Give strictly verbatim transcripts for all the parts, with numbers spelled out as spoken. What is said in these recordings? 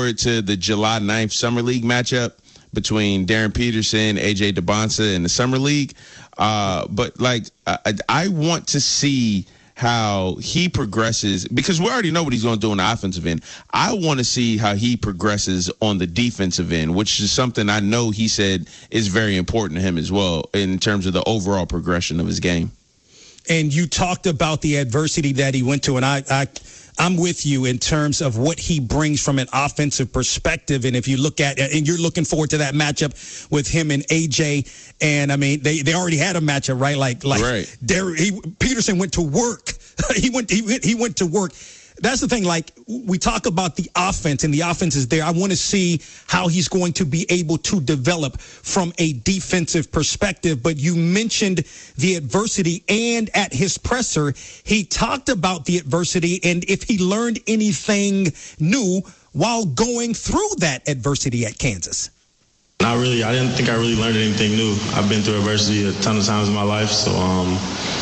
forward to the July ninth Summer League matchup between Darren Peterson, A J DeBonsa in the Summer League. Uh, but, like, I, I want to see how he progresses, because we already know what he's going to do on the offensive end. I want to see how he progresses on the defensive end, which is something I know he said is very important to him as well in terms of the overall progression of his game. And you talked about the adversity that he went to, and I, I I'm with you in terms of what he brings from an offensive perspective. And if you look at, and you're looking forward to that matchup with him and A J, and I mean, they, they already had a matchup, right? Like, like right. there, he, Peterson went to work. he went, he went, he went to work. That's the thing. Like, we talk about the offense, and the offense is there. I want to see how he's going to be able to develop from a defensive perspective. But you mentioned the adversity, and at his presser, he talked about the adversity and if he learned anything new while going through that adversity at Kansas. Not really. I didn't think I really learned anything new. I've been through adversity a ton of times in my life, so um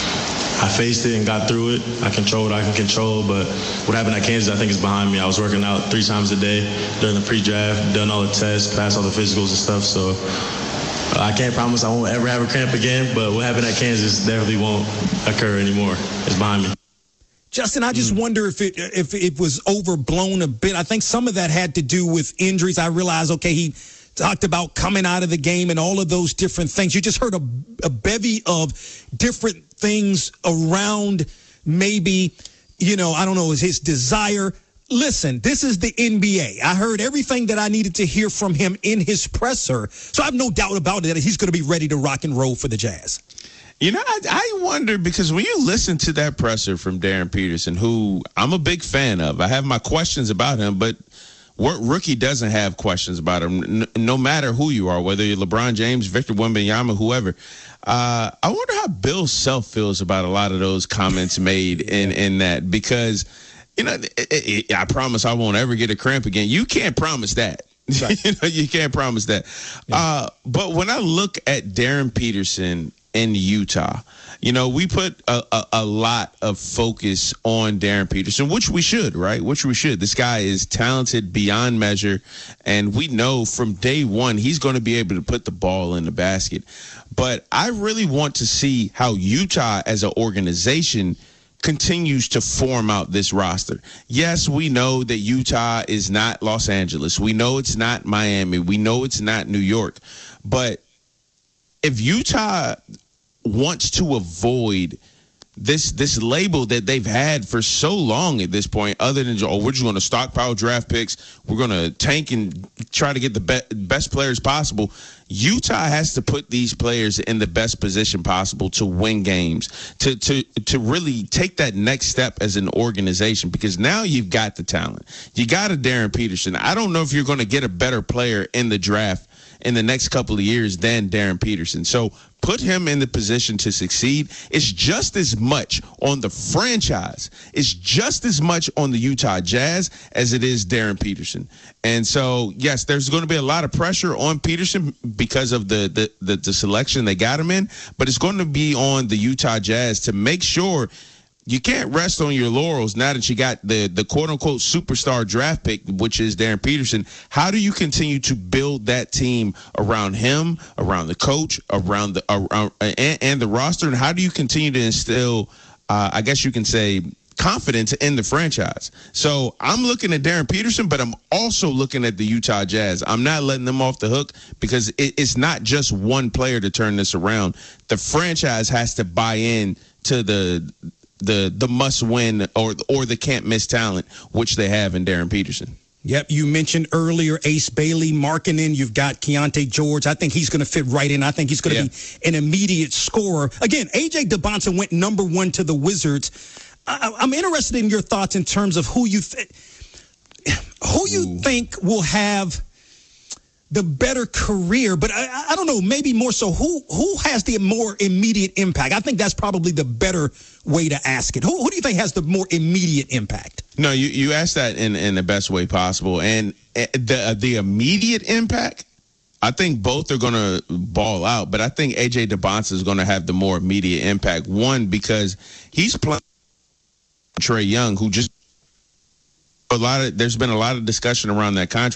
I faced it and got through it. I controlled what I can control, but what happened at Kansas, I think, is behind me. I was working out three times a day during the pre-draft, done all the tests, passed all the physicals and stuff, so uh, I can't promise I won't ever have a cramp again, but what happened at Kansas definitely won't occur anymore. It's behind me. Justin, I just mm. wonder if it if it was overblown a bit. I think some of that had to do with injuries. I realized, okay, he talked about coming out of the game and all of those different things. You just heard a, a bevy of different things around maybe, you know, I don't know, is his desire. Listen, this is the N B A. I heard everything that I needed to hear from him in his presser. So I have no doubt about it that he's going to be ready to rock and roll for the Jazz. You know, I, I wonder, because when you listen to that presser from Darren Peterson, who I'm a big fan of, I have my questions about him, but what rookie doesn't have questions about him, n- no matter who you are, whether you're LeBron James, Victor Wembanyama, whoever. Uh, I wonder how Bill Self feels about a lot of those comments made in, in that, because, you know, it, it, I promise I won't ever get a cramp again. You can't promise that. Right. you know, you can't promise that. Yeah. Uh, but when I look at Darren Peterson in Utah, you know, we put a, a, a lot of focus on Darren Peterson, which we should, right? Which we should. This guy is talented beyond measure, and we know from day one he's going to be able to put the ball in the basket. But I really want to see how Utah as an organization continues to form out this roster. Yes, we know that Utah is not Los Angeles. We know it's not Miami. We know it's not New York. But if Utah wants to avoid this this label that they've had for so long at this point, other than, oh, we're just going to stockpile draft picks, we're going to tank and try to get the be- best players possible, Utah has to put these players in the best position possible to win games, to to to really take that next step as an organization, because now you've got the talent. You got a Darren Peterson. I don't know if you're going to get a better player in the draft in the next couple of years than Darren Peterson. So put him in the position to succeed. It's just as much on the franchise. It's just as much on the Utah Jazz as it is Darren Peterson. And so, yes, there's going to be a lot of pressure on Peterson because of the, the, the, the selection they got him in, but it's going to be on the Utah Jazz to make sure you can't rest on your laurels now that you got the, the quote-unquote superstar draft pick, which is Darren Peterson. How do you continue to build that team around him, around the coach, around the around, and, and the roster? And how do you continue to instill, uh, I guess you can say, confidence in the franchise? So I'm looking at Darren Peterson, but I'm also looking at the Utah Jazz. I'm not letting them off the hook, because it, it's not just one player to turn this around. The franchise has to buy in to the the the must win or or the can't miss talent, which they have in Darren Peterson. Yep, you mentioned earlier Ace Bailey, Markkanen. You've got Keontae George. I think he's going to fit right in. I think he's going to yeah. be an immediate scorer. Again, A J DeBonsa went number one to the Wizards. I, I'm interested in your thoughts in terms of who you th- who you Ooh. think will have the better career, but I, I don't know, maybe more so who who has the more immediate impact? I think that's probably the better way to ask it. Who, who do you think has the more immediate impact? No, you, you asked that in, in the best way possible. And the the immediate impact, I think both are going to ball out, but I think A J DeBonsa is going to have the more immediate impact. One, because he's playing Trae Young, who just a lot of there's been a lot of discussion around that contract.